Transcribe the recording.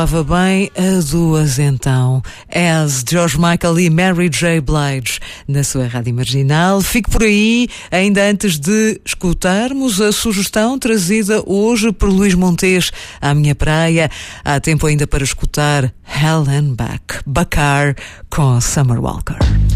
Estava bem a duas então. As George Michael e Mary J. Blige na sua Rádio Marginal. Fique por aí, ainda antes de escutarmos a sugestão trazida hoje por Luís Montes à minha praia. Há tempo ainda para escutar Hell and Back, Bakar com Summer Walker.